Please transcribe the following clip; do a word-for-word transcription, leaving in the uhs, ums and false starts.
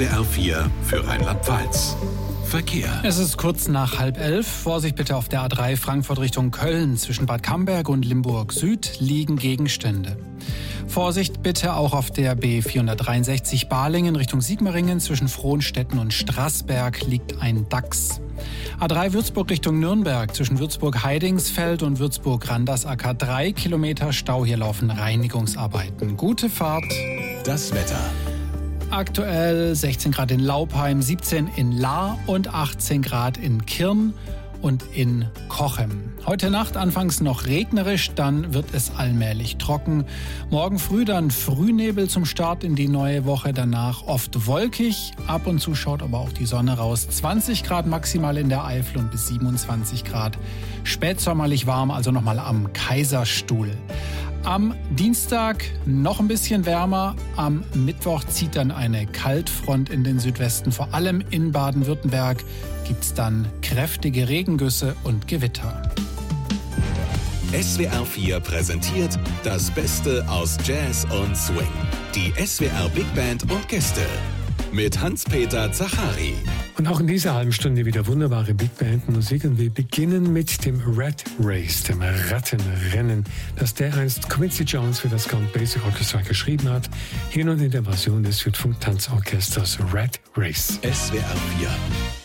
S W R vier für Rheinland-Pfalz. Verkehr. Es ist kurz nach halb elf. Vorsicht bitte auf der A drei Frankfurt Richtung Köln. Zwischen Bad Camberg und Limburg Süd liegen Gegenstände. Vorsicht bitte auch auf der B vierhundertdreiundsechzig Balingen Richtung Sigmaringen. Zwischen Frohnstetten und Straßberg liegt ein Dachs. A drei Würzburg Richtung Nürnberg. Zwischen Würzburg-Heidingsfeld und Würzburg-Randersacker drei Kilometer Stau. Hier laufen Reinigungsarbeiten. Gute Fahrt. Das Wetter. Aktuell sechzehn Grad in Laupheim, siebzehn in Lahr und achtzehn Grad in Kirn und in Cochem. Heute Nacht anfangs noch regnerisch, dann wird es allmählich trocken. Morgen früh dann Frühnebel zum Start in die neue Woche, danach oft wolkig. Ab und zu schaut aber auch die Sonne raus. zwanzig Grad maximal in der Eifel und bis siebenundzwanzig Grad. Spätsommerlich warm, also nochmal am Kaiserstuhl. Am Dienstag noch ein bisschen wärmer. Am Mittwoch zieht dann eine Kaltfront in den Südwesten. Vor allem in Baden-Württemberg gibt es dann kräftige Regengüsse und Gewitter. S W R vier präsentiert das Beste aus Jazz und Swing. Die S W R Big Band und Gäste mit Hans-Peter Zachari. Und auch in dieser halben Stunde wieder wunderbare Big Band Musik. Und wir beginnen mit dem Rat Race, dem Rattenrennen, das dereinst Quincy Jones für das Count Basie Orchestra geschrieben hat. Hier nun in der Version des Südfunk Tanzorchesters Rat Race. S W R vier